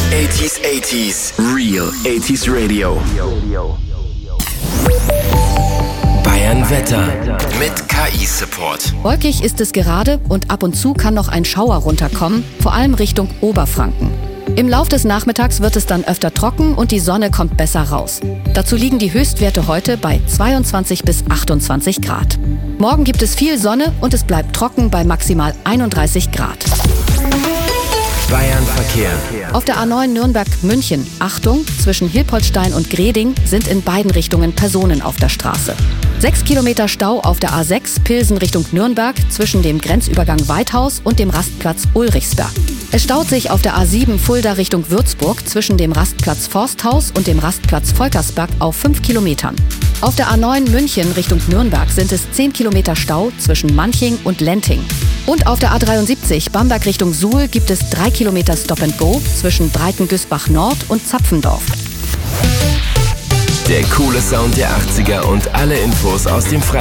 80s, Real 80s Radio. Bayern Wetter mit KI-Support. Wolkig ist es gerade und ab und zu kann noch ein Schauer runterkommen, vor allem Richtung Oberfranken. Im Lauf des Nachmittags wird es dann öfter trocken und die Sonne kommt besser raus. Dazu liegen die Höchstwerte heute bei 22 bis 28 Grad. Morgen gibt es viel Sonne und es bleibt trocken bei maximal 31 Grad. Bayern Verkehr. Auf der A9 Nürnberg-München, Achtung, zwischen Hilpoltstein und Greding sind in beiden Richtungen Personen auf der Straße. 6 Kilometer Stau auf der A6 Pilsen Richtung Nürnberg zwischen dem Grenzübergang Weithaus und dem Rastplatz Ulrichsberg. Es staut sich auf der A7 Fulda Richtung Würzburg zwischen dem Rastplatz Forsthaus und dem Rastplatz Volkersberg auf 5 Kilometern. Auf der A9 München Richtung Nürnberg sind es 10 Kilometer Stau zwischen Manching und Lenting. Und auf der A73 Bamberg Richtung Suhl gibt es 3 Kilometer Stop-and-Go zwischen Breitengüßbach Nord und Zapfendorf. Der coole Sound der 80er und alle Infos aus dem